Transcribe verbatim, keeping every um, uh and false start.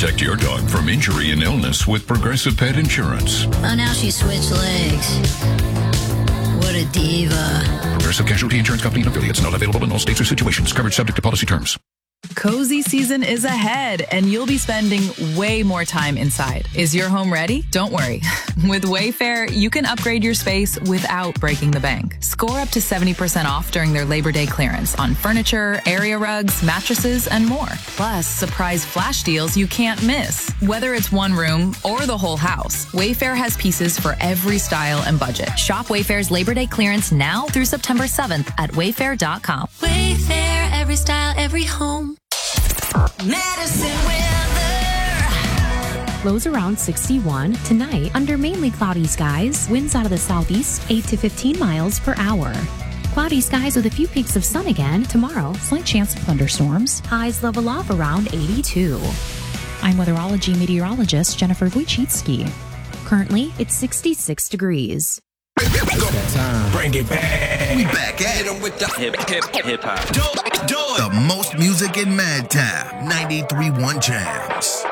Protect your dog from injury and illness with Progressive Pet Insurance. Oh, now she switched legs. What a diva. Progressive Casualty Insurance Company and affiliates. Not available in all states or situations. Coverage subject to policy terms. Cozy season is ahead, and you'll be spending way more time inside. Is your home ready? Don't worry. With Wayfair, you can upgrade your space without breaking the bank. Score up to seventy percent off during their Labor Day clearance on furniture, area rugs, mattresses, and more. Plus, surprise flash deals you can't miss. Whether it's one room or the whole house, Wayfair has pieces for every style and budget. Shop Wayfair's Labor Day clearance now through September seventh at wayfair dot com. Wayfair, every style, every home. Medicine weather. Lows around sixty-one. Tonight, under mainly cloudy skies, winds out of the southeast, eight to fifteen miles per hour. Cloudy skies with a few peaks of sun again. Tomorrow, slight chance of thunderstorms. Highs level off around eighty-two. I'm weatherology meteorologist Jennifer Wojcicki. Currently, it's sixty-six degrees. Bring it back. We back at it with the hip hip hip hop. The most music in Mad Town. ninety-three point one Jams.